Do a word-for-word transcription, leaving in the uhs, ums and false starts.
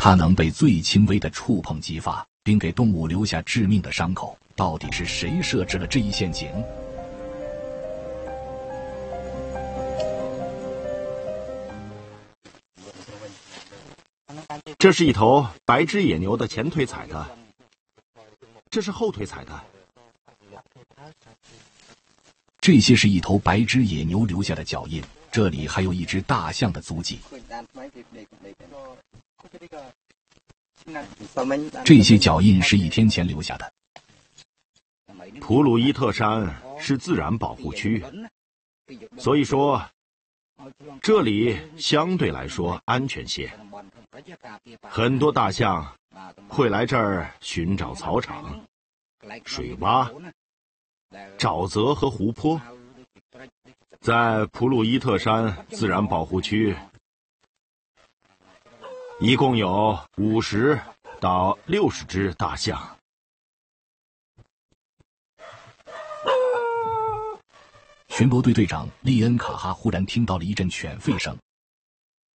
它能被最轻微的触碰击发，并给动物留下致命的伤口。到底是谁设置了这一陷阱？ 这是一头白只野牛的前腿踩的，这是后腿踩的。 这些是一头白只野牛留下的脚印，这里还有一只大象的足迹。这些脚印是一天前留下的。 普鲁伊特山是自然保护区，所以说这里相对来说安全些。很多大象会来这儿寻找草场、水洼、沼泽和湖泊。在普鲁伊特山自然保护区，一共有五十到六十只大象。 巡逻队队长利恩卡哈忽然听到了一阵犬吠声，